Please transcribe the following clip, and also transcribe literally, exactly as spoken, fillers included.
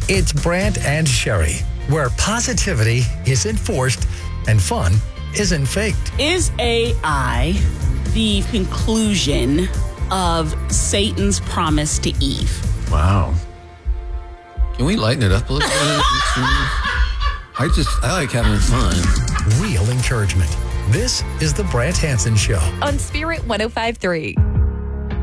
It's Brant and Sherry, where positivity is enforced and fun isn't faked. Is A I the conclusion of Satan's promise to Eve? Wow. Can we lighten it up a little bit? I just, I like having fun. Real encouragement. This is the Brant Hansen Show on Spirit one oh five point three.